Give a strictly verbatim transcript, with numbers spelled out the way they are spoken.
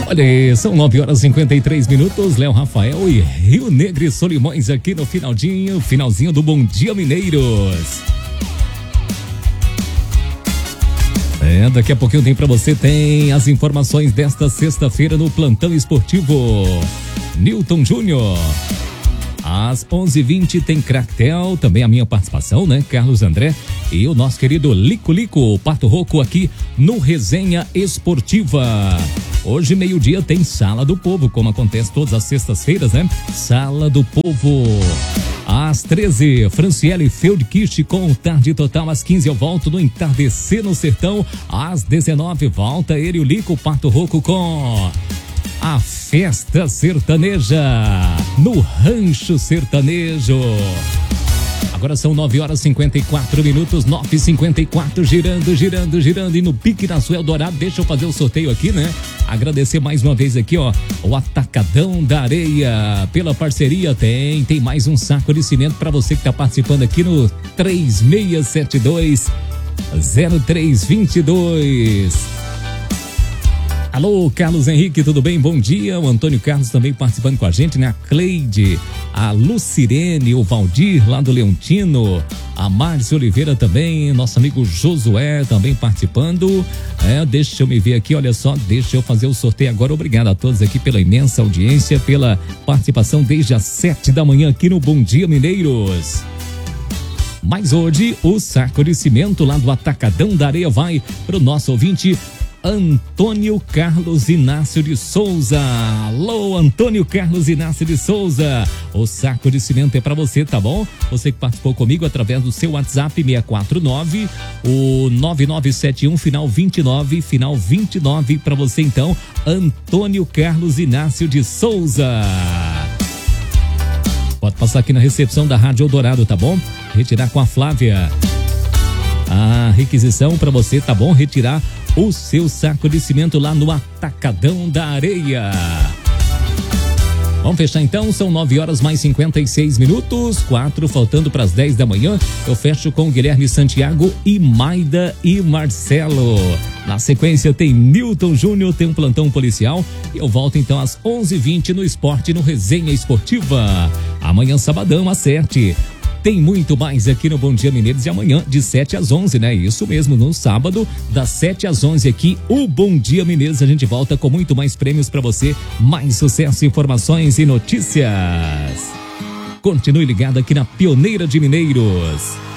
Olha aí, são nove horas e cinquenta e três minutos. Léo Rafael e Rio Negro e Solimões aqui no finalzinho, finalzinho do Bom Dia Mineiros. É, daqui a pouquinho tem pra você, tem as informações desta sexta-feira no Plantão Esportivo. Newton Júnior. Às onze e vinte tem Cractel, também a minha participação, né? Carlos André e o nosso querido Lico Lico, Pato Roco aqui no Resenha Esportiva. Hoje, meio-dia, tem Sala do Povo, como acontece todas as sextas-feiras, né? Sala do Povo. Às treze, Franciele Feldkirch com Tarde Total. Às quinze, eu volto no Entardecer no Sertão. Às dezenove, volta ele, o Lico, Pato Roco com a Festa Sertaneja no Rancho Sertanejo. Agora são nove horas e cinquenta e quatro minutos, nove e cinquenta e quatro, girando, girando, girando. E no Pique na Sua Eldorado, deixa eu fazer o sorteio aqui, né? Agradecer mais uma vez aqui, ó, o Atacadão da Areia pela parceria. Tem, tem mais um saco de cimento para você que tá participando aqui no três seis sete dois, zero três dois dois. Alô, Carlos Henrique, tudo bem? Bom dia. O Antônio Carlos também participando com a gente, né? A Cleide, a Lucirene, o Valdir lá do Leontino, a Márcia Oliveira também, nosso amigo Josué também participando. É, deixa eu me ver aqui, olha só, deixa eu fazer o sorteio agora. Obrigado a todos aqui pela imensa audiência, pela participação desde as sete da manhã aqui no Bom Dia Mineiros. Mas hoje o saco de cimento lá do Atacadão da Areia vai para o nosso ouvinte Antônio Carlos Inácio de Souza. Alô, Antônio Carlos Inácio de Souza. O saco de cimento é pra você, tá bom? Você que participou comigo através do seu WhatsApp seis quatro nove, o nove nove sete um, final vinte e nove, final vinte e nove, pra você então, Antônio Carlos Inácio de Souza. Pode passar aqui na recepção da Rádio Eldorado, tá bom? Retirar com a Flávia a requisição pra você, tá bom? Retirar o seu saco de cimento lá no Atacadão da Areia. Vamos fechar então, são nove horas mais cinquenta e seis minutos, quatro faltando para as dez da manhã. Eu fecho com Guilherme Santiago e Maida e Marcelo. Na sequência tem Newton Júnior, tem um plantão policial. E eu volto então às onze e vinte no Esporte, no Resenha Esportiva. Amanhã, sabadão, às sete. Tem muito mais aqui no Bom Dia Mineiros e amanhã de sete às onze, né? Isso mesmo, no sábado, das sete às onze aqui, o Bom Dia Mineiros. A gente volta com muito mais prêmios pra você, mais sucesso, informações e notícias. Continue ligado aqui na Pioneira de Mineiros.